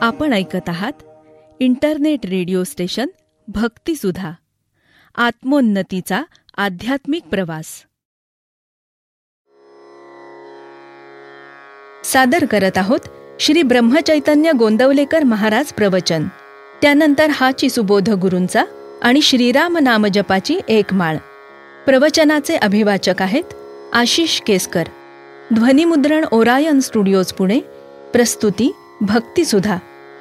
आपण ऐकत आहात इंटरनेट रेडिओ स्टेशन भक्तिसुधा, आत्मोन्नतीचा आध्यात्मिक प्रवास. सादर करत आहोत श्री ब्रह्मचैतन्य गोंदवलेकर महाराज प्रवचन. त्यानंतर हाची सुबोध गुरूंचा आणि श्रीराम नामजपाची एक माळ. प्रवचनाचे अभिवाचक आहेत आशिष केसकर. ध्वनिमुद्रण ओरायन स्टुडिओज पुणे. प्रस्तुती भक्तिसुधा.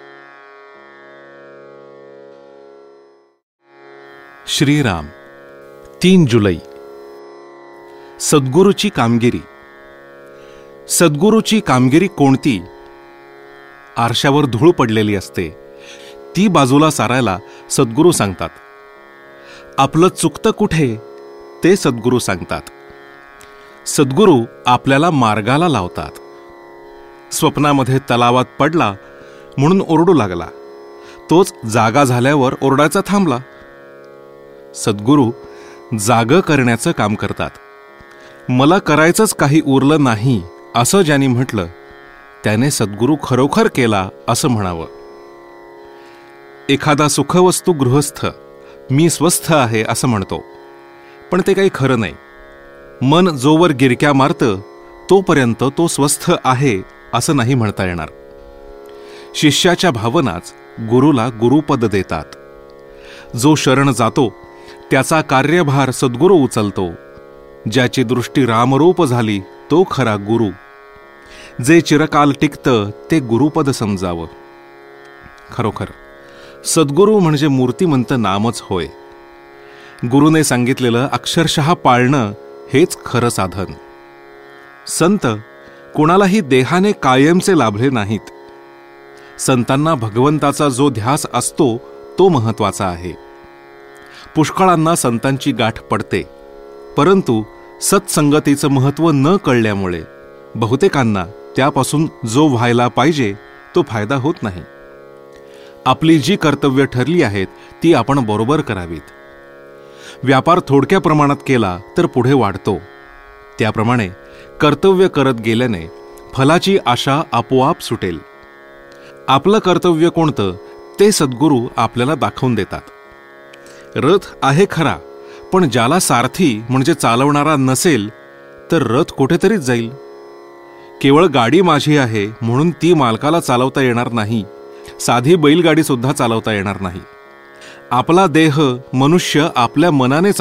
श्रीराम. 3 जुलै. सद्गुरूची कामगिरी. सद्गुरूची कामगिरी कोणती? आरशावर धूळ पडलेली असते, ती बाजूला सारायला सद्गुरू सांगतात. आपलं चुकतं कुठे ते सद्गुरू सांगतात. सद्गुरू आपल्याला मार्गाला लावतात. स्वप्नामध्ये तलावात पडला म्हणून ओरडू लागला, तोच जागा झाल्यावर ओरडायचा थांबला. सद्गुरू जागं करण्याचं काम करतात. मला करायचंच काही उरलं नाही असं ज्यांनी म्हटलं त्याने सद्गुरू खरोखर केला असं म्हणावं. एखादा सुखवस्तू गृहस्थ मी स्वस्थ आहे असं म्हणतो, पण ते काही खरं नाही. मन जोवर गिरक्या मारतं तोपर्यंत तो स्वस्थ आहे असं नाही म्हणता येणार. शिष्याच्या भावनाच गुरुला गुरुपद देतात. जो शरण जातो त्याचा कार्यभार सद्गुरू उचलतो. ज्याची दृष्टी रामरूप झाली तो खरा गुरु. जे चिरकाल टिकतं ते गुरुपद समजावं. खरोखर सद्गुरू म्हणजे मूर्तिमंत नामच होय. गुरुने सांगितलेलं अक्षरशः पाळणं हेच खरं साधन. संत कोणालाही देहाने कायमचे लाभले नाहीत. संतांना भगवंताचा जो ध्यास असतो तो महत्वाचा आहे. पुष्कळांना संतांची गाठ पडते, परंतु सत्संगतीचं महत्त्व न कळल्यामुळे बहुतेकांना त्यापासून जो व्हायला पाहिजे तो फायदा होत नाही. आपली जी कर्तव्य ठरली आहेत ती आपण बरोबर करावीत. व्यापार थोडक्या प्रमाणात केला तर पुढे वाढतो. त्याप्रमाणे कर्तव्य करत गेल्याने फलाची आशा आपोआप सुटेल. आपलं कर्तव्य कोणतं ते सद्गुरू आपल्याला दाखवून देतात. रथ आहे खरा, पण ज्याला सारथी म्हणजे चालवणारा नसेल तर रथ कुठेतरीच जाईल. केवळ गाडी माझी आहे म्हणून ती मालकाला चालवता येणार नाही. साधी बैलगाडी सुद्धा चालवता येणार नाही. आपला देह मनुष्य आपल्या मनाने